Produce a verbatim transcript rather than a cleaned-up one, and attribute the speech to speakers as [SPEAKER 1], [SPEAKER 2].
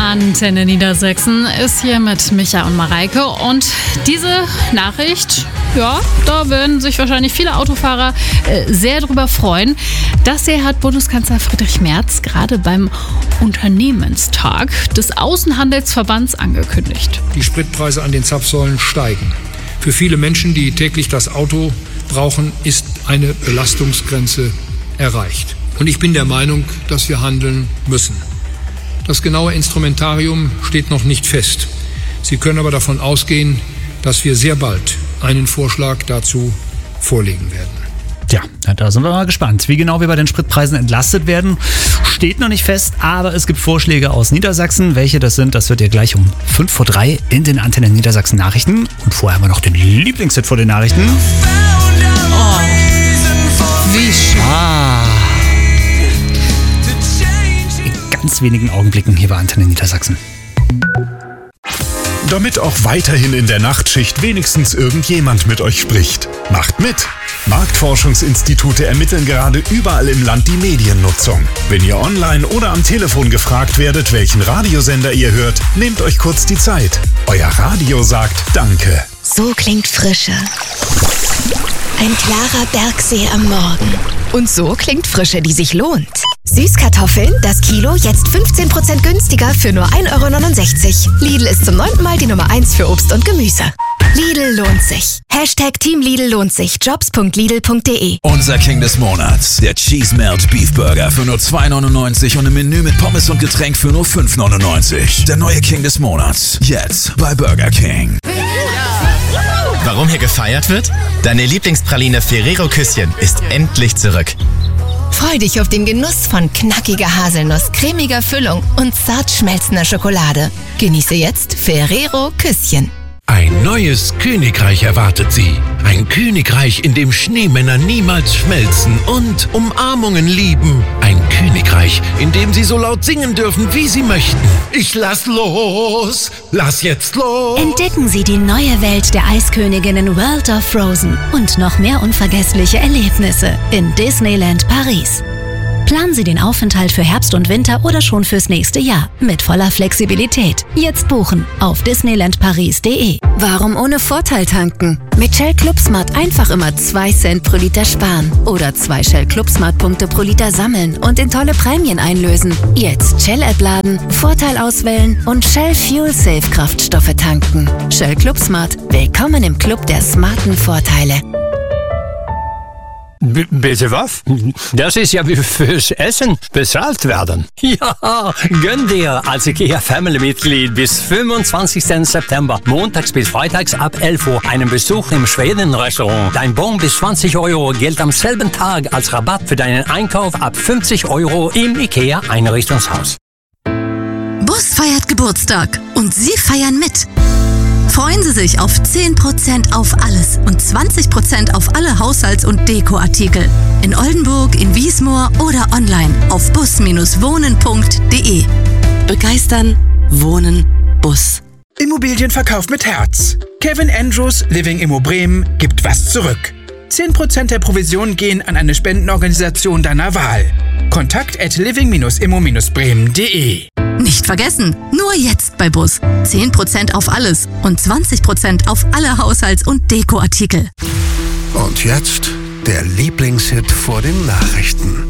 [SPEAKER 1] Antenne Niedersachsen ist hier mit Micha und Mareike. Und diese Nachricht, ja, da werden sich wahrscheinlich viele Autofahrer äh, sehr drüber freuen. Das hier hat Bundeskanzler Friedrich Merz gerade beim Unternehmenstag des Außenhandelsverbands angekündigt.
[SPEAKER 2] Die Spritpreise an den Zapfsäulen steigen. Für viele Menschen, die täglich das Auto brauchen, ist eine Belastungsgrenze erreicht. Und ich bin der Meinung, dass wir handeln müssen. Das genaue Instrumentarium steht noch nicht fest. Sie können aber davon ausgehen, dass wir sehr bald einen Vorschlag dazu vorlegen werden.
[SPEAKER 3] Ja, da sind wir mal gespannt. Wie genau wir bei den Spritpreisen entlastet werden, steht noch nicht fest, aber es gibt Vorschläge aus Niedersachsen. Welche das sind, das wird ihr gleich um fünf vor drei in den Antenne Niedersachsen Nachrichten. Und vorher haben wir noch den Lieblingshit vor den Nachrichten.
[SPEAKER 1] Oh, wie schön.
[SPEAKER 3] Ah. In ganz wenigen Augenblicken hier bei Antenne Niedersachsen.
[SPEAKER 4] Damit auch weiterhin in der Nachtschicht wenigstens irgendjemand mit euch spricht. Macht mit! Marktforschungsinstitute ermitteln gerade überall im Land die Mediennutzung. Wenn ihr online oder am Telefon gefragt werdet, welchen Radiosender ihr hört, nehmt euch kurz die Zeit. Euer Radio sagt Danke.
[SPEAKER 5] So klingt Frische. Ein klarer Bergsee am Morgen. Und so klingt Frische, die sich lohnt. Süßkartoffeln, das Kilo jetzt fünfzehn Prozent günstiger für nur ein Euro neunundsechzig. Lidl ist zum neunten Mal die Nummer eins für Obst und Gemüse. Lidl lohnt sich. Hashtag Team Lidl lohnt sich. Jobs punkt lidl punkt de.
[SPEAKER 6] Unser King des Monats. Der Cheese Melt Beef Burger für nur zwei neunundneunzig und im Menü mit Pommes und Getränk für nur fünf neunundneunzig. Der neue King des Monats. Jetzt bei Burger King.
[SPEAKER 7] Warum hier gefeiert wird? Deine Lieblingspraline Ferrero Küsschen ist endlich zurück.
[SPEAKER 5] Freu dich auf den Genuss von knackiger Haselnuss, cremiger Füllung und zart schmelzender Schokolade. Genieße jetzt Ferrero Küsschen.
[SPEAKER 8] Ein neues Königreich erwartet Sie. Ein Königreich, in dem Schneemänner niemals schmelzen und Umarmungen lieben. Ein Königreich, in dem Sie so laut singen dürfen, wie Sie möchten. Ich lass los, lass jetzt los.
[SPEAKER 9] Entdecken Sie die neue Welt der Eisköniginnen World of Frozen und noch mehr unvergessliche Erlebnisse in Disneyland Paris. Planen Sie den Aufenthalt für Herbst und Winter oder schon fürs nächste Jahr mit voller Flexibilität. Jetzt buchen auf disneyland paris punkt de.
[SPEAKER 10] Warum ohne Vorteil tanken? Mit Shell ClubSmart einfach immer zwei Cent pro Liter sparen oder zwei Shell ClubSmart Punkte pro Liter sammeln und in tolle Prämien einlösen. Jetzt Shell-App laden, Vorteil auswählen und Shell Fuel Safe Kraftstoffe tanken. Shell ClubSmart. Willkommen im Club der smarten Vorteile.
[SPEAKER 11] B- bitte was? Das ist ja wie fürs Essen bezahlt werden. Ja, gönn dir als IKEA-Family-Mitglied bis fünfundzwanzigsten September, montags bis freitags ab elf Uhr, einen Besuch im Schweden-Restaurant. Dein Bon bis zwanzig Euro gilt am selben Tag als Rabatt für deinen Einkauf ab fünfzig Euro im IKEA-Einrichtungshaus.
[SPEAKER 12] Bus feiert Geburtstag und Sie feiern mit. Freuen Sie sich auf zehn Prozent auf alles und zwanzig Prozent auf alle Haushalts- und Dekoartikel. In Oldenburg, in Wiesmoor oder online auf bus Bindestrich wohnen punkt de. Begeistern, Wohnen, Bus.
[SPEAKER 13] Immobilienverkauf mit Herz. Kevin Andrews, Living Immo Bremen, gibt was zurück. zehn Prozent der Provision gehen an eine Spendenorganisation deiner Wahl. Kontakt at living immo bremen punkt de.
[SPEAKER 12] Nicht vergessen, nur jetzt bei Bus. zehn Prozent auf alles und zwanzig Prozent auf alle Haushalts- und Dekoartikel.
[SPEAKER 14] Und jetzt der Lieblingshit vor den Nachrichten.